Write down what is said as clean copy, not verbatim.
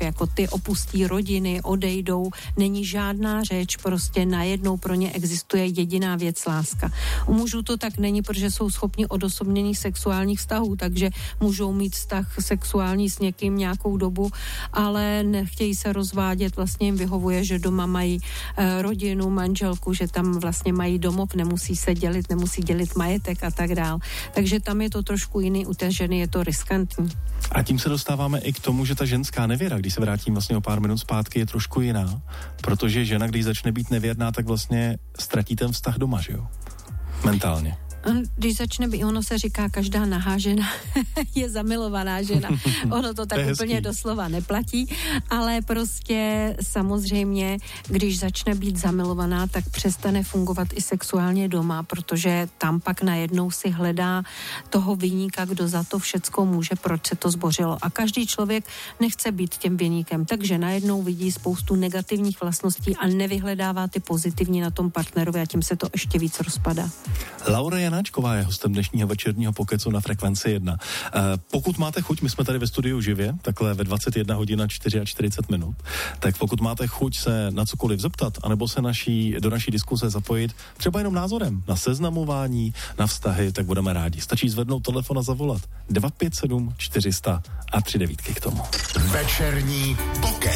jako ty opustí rodiny, odejdou, není žádná řeč, prostě najednou pro ně existuje jediná věc láska. U mužů to tak není, protože jsou schopni odosobněných sexuálních vztahů, takže můžou mít vztah sexuální s někým nějakou dobu, ale nechtějí se rozvádět, vlastně jim vyhovuje, že doma mají rodinu, manželku, že tam vlastně mají domov, nemusí se dělit, nemusí dělit majetek a tak dál. Takže tam je to trošku jiný, u té ženy je to riskantní. A tím se dostáváme i k tomu, že ta ženská nevěra, když se vrátím vlastně o pár minut zpátky, je trošku jiná, protože žena, když začne být nevěrná, tak vlastně ztratí ten vztah doma, že jo? Mentálně. Když začne být, ono se říká, každá nahá žena je zamilovaná žena. Ono to tak úplně doslova neplatí, ale prostě samozřejmě, když začne být zamilovaná, tak přestane fungovat i sexuálně doma, protože tam pak najednou si hledá toho viníka, kdo za to všecko může, proč se to zbořilo. A každý člověk nechce být tím viníkem, takže najednou vidí spoustu negativních vlastností a nevyhledává ty pozitivní na tom partnerovi a tím se to ještě víc rozpadá. Laura Janáčková je hostem dnešního večerního pokecu na Frekvenci 1. Pokud máte chuť, my jsme tady ve studiu živě, takhle ve 21 hodin 44 minut, tak pokud máte chuť se na cokoliv zeptat, anebo se do naší diskuse zapojit, třeba jenom názorem na seznamování, na vztahy, tak budeme rádi. Stačí zvednout telefon a zavolat 257 400 a 39 k tomu. Večerní pokec.